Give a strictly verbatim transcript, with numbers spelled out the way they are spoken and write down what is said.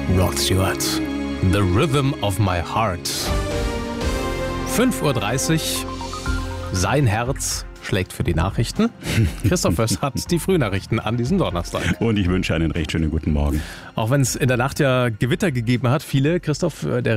Rod Stewart. The Rhythm of My Heart. fünf Uhr dreißig. Sein Herz schlägt für die Nachrichten. Christoph Föst hat die Frühnachrichten an diesem Donnerstag. Und ich wünsche einen recht schönen guten Morgen. Auch wenn es in der Nacht ja Gewitter gegeben hat, viele, Christoph, der